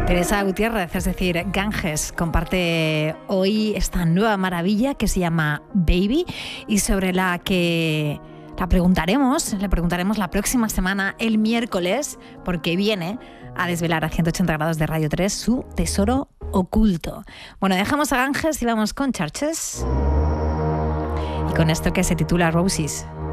Teresa Gutiérrez, es decir, Ganges, comparte hoy esta nueva maravilla que se llama Baby y sobre la que le preguntaremos la próxima semana, el miércoles, porque viene a desvelar a 180 grados de Radio 3 su tesoro oculto. Bueno, dejamos a Ganges y vamos con Churches y con esto que se titula Roses.